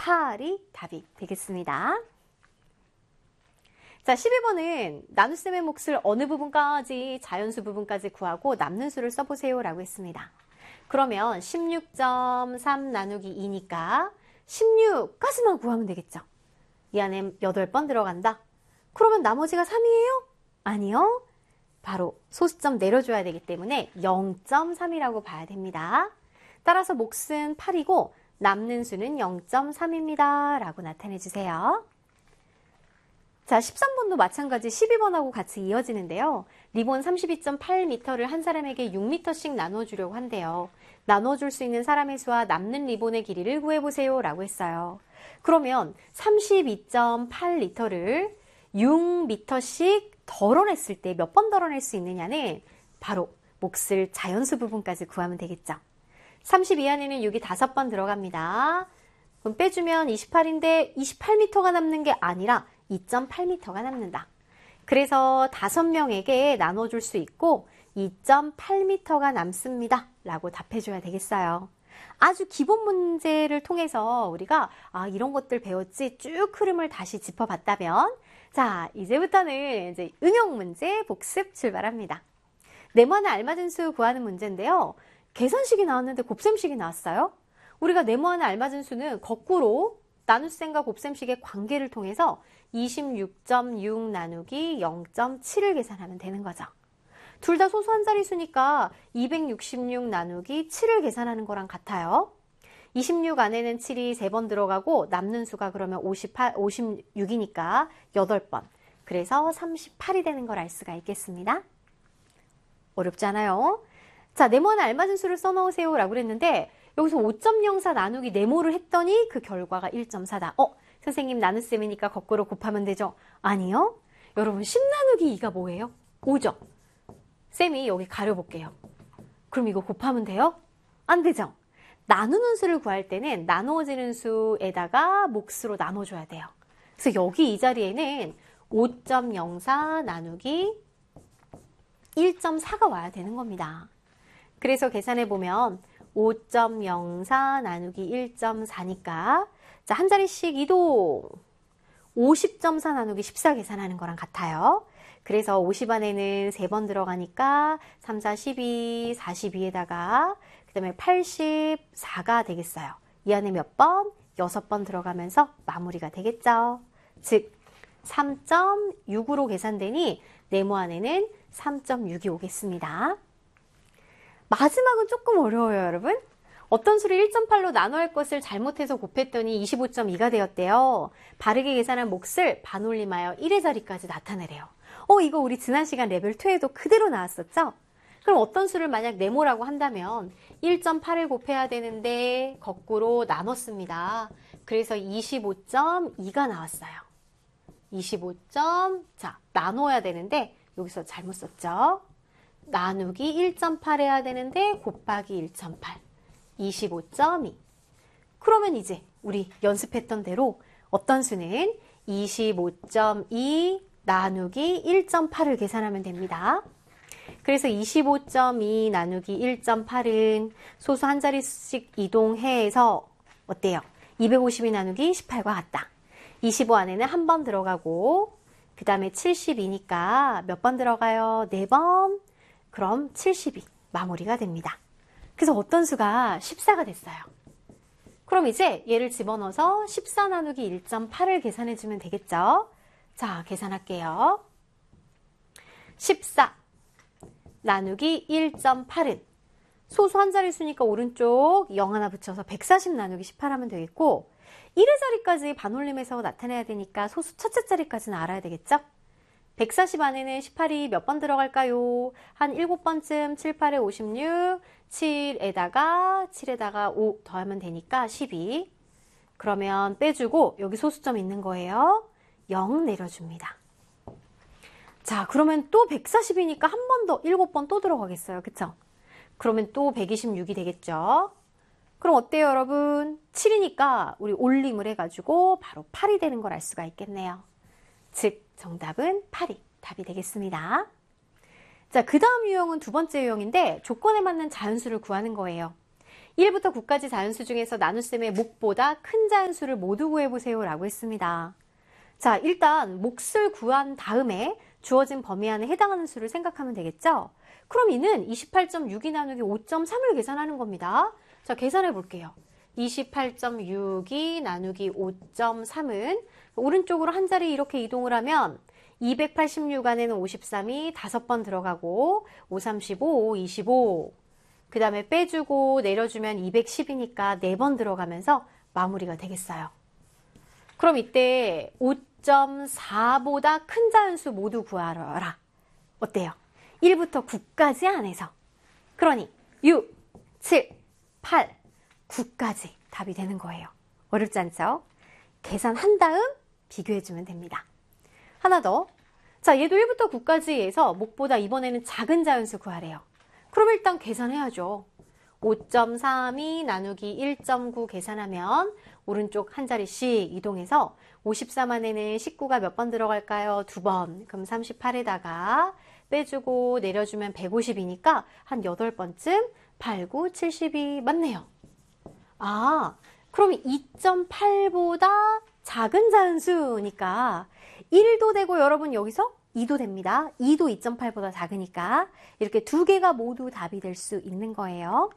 8이 답이 되겠습니다. 자, 12번은 나눗셈의 몫을 어느 부분까지, 자연수 부분까지 구하고 남는 수를 써보세요 라고 했습니다. 그러면 16.3 나누기 2니까 16까지만 구하면 되겠죠. 이 안에 8번 들어간다. 그러면 나머지가 3이에요? 아니요. 바로 소수점 내려줘야 되기 때문에 0.3이라고 봐야 됩니다. 따라서 몫은 8이고 남는 수는 0.3입니다. 라고 나타내 주세요. 자, 13번도 마찬가지 12번하고 같이 이어지는데요. 리본 32.8m를 한 사람에게 6m씩 나눠주려고 한대요. 나눠줄 수 있는 사람의 수와 남는 리본의 길이를 구해보세요 라고 했어요. 그러면 32.8리터를 6m씩 덜어냈을 때 몇 번 덜어낼 수 있느냐는 바로 몫을 자연수 부분까지 구하면 되겠죠. 32 안에는 6이 5번 들어갑니다. 그럼 빼주면 28인데 28m가 남는 게 아니라 2.8m가 남는다. 그래서 5명에게 나눠줄 수 있고 2.8m가 남습니다. 라고 답해줘야 되겠어요. 아주 기본 문제를 통해서 우리가 이런 것들 배웠지 쭉 흐름을 다시 짚어봤다면 자, 이제부터는 이제 응용 문제 복습 출발합니다. 네모하나 알맞은 수 구하는 문제인데요. 계산식이 나왔는데 곱셈식이 나왔어요. 우리가 네모하나 알맞은 수는 거꾸로 나눗셈과 곱셈식의 관계를 통해서 26.6 나누기 0.7을 계산하면 되는 거죠. 둘 다 소수 한 자리 수니까 266 나누기 7을 계산하는 거랑 같아요. 26 안에는 7이 3번 들어가고 남는 수가 그러면 56이니까 8번. 그래서 38이 되는 걸 알 수가 있겠습니다. 어렵지 않아요? 자, 네모하나 알맞은 수를 써놓으세요 라고 그랬는데 여기서 5.04 나누기 네모를 했더니 그 결과가 1.4다. 선생님 나눗셈이니까 거꾸로 곱하면 되죠? 아니요. 여러분 10 나누기 2가 뭐예요? 5죠? 쌤이 여기 가려볼게요. 그럼 이거 곱하면 돼요? 안 되죠? 나누는 수를 구할 때는 나누어지는 수에다가 몫으로 나눠줘야 돼요. 그래서 여기 이 자리에는 5.04 나누기 1.4가 와야 되는 겁니다. 그래서 계산해보면 5.04 나누기 1.4니까 자, 한 자리씩 이동 50.4 나누기 14 계산하는 거랑 같아요. 그래서 50 안에는 3번 들어가니까 3, 4, 12, 42에다가 그 다음에 84가 되겠어요. 이 안에 몇 번? 6번 들어가면서 마무리가 되겠죠. 즉 3.6으로 계산되니 네모 안에는 3.6이 오겠습니다. 마지막은 조금 어려워요, 여러분. 어떤 수를 1.8로 나눠야 할 것을 잘못해서 곱했더니 25.2가 되었대요. 바르게 계산한 몫을 반올림하여 1의 자리까지 나타내래요. 이거 우리 지난 시간 레벨 2에도 그대로 나왔었죠? 그럼 어떤 수를 만약 네모라고 한다면 1.8을 곱해야 되는데 거꾸로 나눴습니다. 그래서 25.2가 나왔어요. 자, 나눠야 되는데 여기서 잘못 썼죠? 나누기 1.8 해야 되는데 곱하기 1.8. 25.2. 그러면 이제 우리 연습했던 대로 어떤 수는 25.2 나누기 1.8을 계산하면 됩니다. 그래서 25.2 나누기 1.8은 소수 한 자리씩 이동해서 어때요? 252 나누기 18과 같다. 25 안에는 한 번 들어가고 그 다음에 72니까 몇 번 들어가요? 4번. 그럼 72 마무리가 됩니다. 그래서 어떤 수가 14가 됐어요. 그럼 이제 얘를 집어넣어서 14 나누기 1.8을 계산해주면 되겠죠? 자, 계산할게요. 14 나누기 1.8은 소수 한 자리 수니까 오른쪽 0 하나 붙여서 140 나누기 18 하면 되겠고 1의 자리까지 반올림해서 나타내야 되니까 소수 첫째 자리까지는 알아야 되겠죠? 140 안에는 18이 몇 번 들어갈까요? 한 7번쯤 7, 8에 56, 7에다가 5 더하면 되니까 12. 그러면 빼주고 여기 소수점 있는 거예요. 0 내려줍니다. 자, 그러면 또 140이니까 한 번 더 7번 또 들어가겠어요. 그쵸? 그러면 또 126이 되겠죠? 그럼 어때요, 여러분? 7이니까 우리 올림을 해가지고 바로 8이 되는 걸 알 수가 있겠네요. 즉 정답은 8이 답이 되겠습니다. 자, 그 다음 유형은 두 번째 유형인데 조건에 맞는 자연수를 구하는 거예요. 1부터 9까지 자연수 중에서 나눗셈의 몫보다 큰 자연수를 모두 구해보세요 라고 했습니다. 자, 일단 몫을 구한 다음에 주어진 범위 안에 해당하는 수를 생각하면 되겠죠? 그럼 이는 28.62 나누기 5.3을 계산하는 겁니다. 자, 계산해 볼게요. 28.62 나누기 5.3은 오른쪽으로 한 자리 이렇게 이동을 하면 286 안에는 53이 5번 들어가고 5, 35, 25. 그 다음에 빼주고 내려주면 210이니까 4번 들어가면서 마무리가 되겠어요. 그럼 이때 5.4보다 큰 자연수 모두 구하라. 어때요? 1부터 9까지 안에서. 그러니 6, 7, 8, 9까지 답이 되는 거예요. 어렵지 않죠? 계산한 다음 비교해주면 됩니다. 하나 더. 자, 얘도 1부터 9까지에서 몫보다 이번에는 작은 자연수 구하래요. 그럼 일단 계산해야죠. 5.32 나누기 1.9 계산하면 오른쪽 한 자리씩 이동해서 53 안에는 19가 몇 번 들어갈까요? 2번. 그럼 38에다가 빼주고 내려주면 150이니까 한 8번쯤 8, 9, 72 맞네요. 아, 그럼 2.8보다 작은 자연수니까 1도 되고 여러분 여기서 2도 됩니다. 2도 2.8보다 작으니까 이렇게 두 개가 모두 답이 될 수 있는 거예요.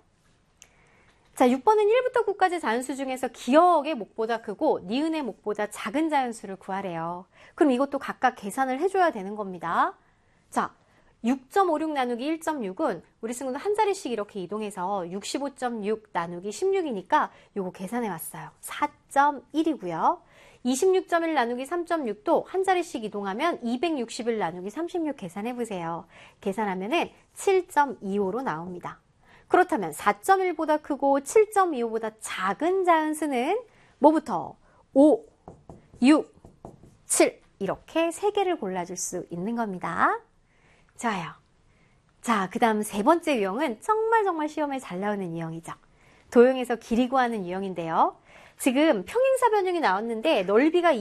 자, 6번은 1부터 9까지 자연수 중에서 기억의 몫보다 크고 니은의 몫보다 작은 자연수를 구하래요. 그럼 이것도 각각 계산을 해줘야 되는 겁니다. 자, 6.56 나누기 1.6은 우리 친구는 한 자리씩 이렇게 이동해서 65.6 나누기 16이니까 요거 계산해 왔어요. 4.1이고요. 26.1 나누기 3.6도 한 자리씩 이동하면 261 나누기 36 계산해 보세요. 계산하면은 7.25로 나옵니다. 그렇다면 4.1보다 크고 7.25보다 작은 자연수는 뭐부터? 5, 6, 7 이렇게 3개를 골라줄 수 있는 겁니다. 좋아요. 자, 그 다음 세 번째 유형은 정말 시험에 잘 나오는 유형이죠. 도형에서 길이 구하는 유형인데요. 지금 평행사 변형이 나왔는데 넓이가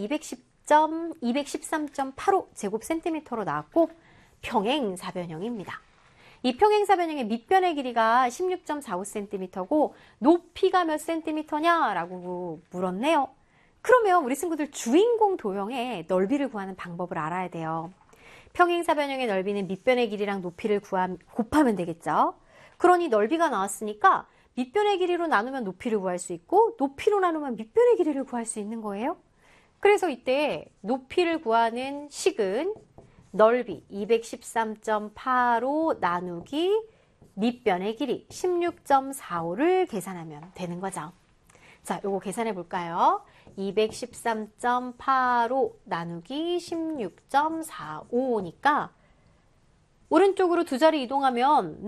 213.85 제곱센티미터로 나왔고 평행사 변형입니다. 이 평행사 변형의 밑변의 길이가 16.45cm고 높이가 몇 cm냐 라고 물었네요. 그러면 우리 친구들 주인공 도형의 넓이를 구하는 방법을 알아야 돼요. 평행사 변형의 넓이는 밑변의 길이랑 높이를 곱하면 되겠죠. 그러니 넓이가 나왔으니까 밑변의 길이로 나누면 높이를 구할 수 있고 높이로 나누면 밑변의 길이를 구할 수 있는 거예요. 그래서 이때 높이를 구하는 식은 넓이 213.85 나누기 밑변의 길이 16.45를 계산하면 되는 거죠. 자, 요거 계산해 볼까요? 213.85 나누기 16.45니까 오른쪽으로 두 자리 이동하면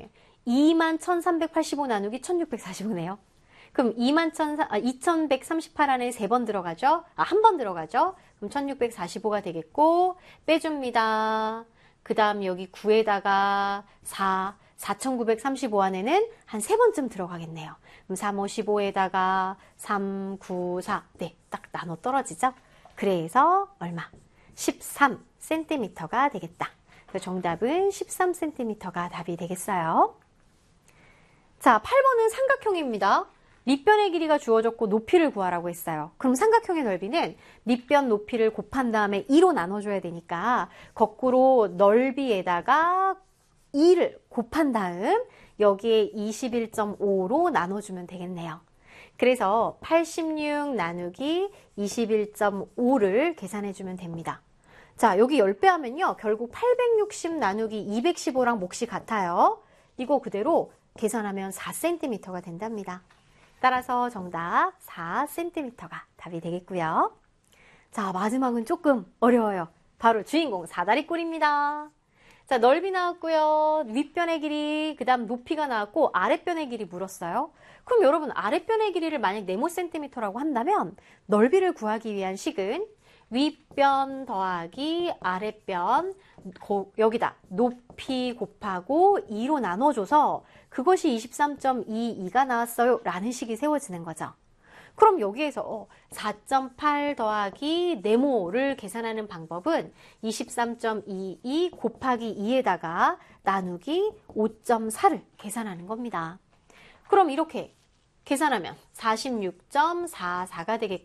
21,385 나누기 1,645네요. 그럼 2138 안에 3번 들어가죠? 한 번 들어가죠? 그럼 1,645가 되겠고 빼줍니다. 그 다음 여기 9에다가 4,935 안에는 한 3번쯤 들어가겠네요. 그럼 355에다가 3, 9, 4 딱 나눠 떨어지죠? 그래서 얼마? 13cm가 되겠다. 그래서 정답은 13cm가 답이 되겠어요. 자, 8번은 삼각형입니다. 밑변의 길이가 주어졌고 높이를 구하라고 했어요. 그럼 삼각형의 넓이는 밑변 높이를 곱한 다음에 2로 나눠줘야 되니까 거꾸로 넓이에다가 2를 곱한 다음 여기에 21.5로 나눠주면 되겠네요. 그래서 86 나누기 21.5를 계산해주면 됩니다. 자, 여기 10배 하면요. 결국 860 나누기 215랑 몫이 같아요. 이거 그대로 계산하면 4cm가 된답니다. 따라서 정답 4cm가 답이 되겠고요. 자, 마지막은 조금 어려워요. 바로 주인공 사다리꼴입니다. 자, 넓이 나왔고요. 윗변의 길이, 그 다음 높이가 나왔고 아랫변의 길이 물었어요. 그럼 여러분 아랫변의 길이를 만약 네모 cm라고 한다면 넓이를 구하기 위한 식은 윗변 더하기 아랫변 여기다 높이 곱하고 2로 나눠줘서 그것이 23.22가 나왔어요 라는 식이 세워지는 거죠. 그럼 여기에서 4.8 더하기 네모를 계산하는 방법은 23.22 곱하기 2에다가 나누기 5.4를 계산하는 겁니다. 그럼 이렇게 계산하면 46.44가 되겠고요.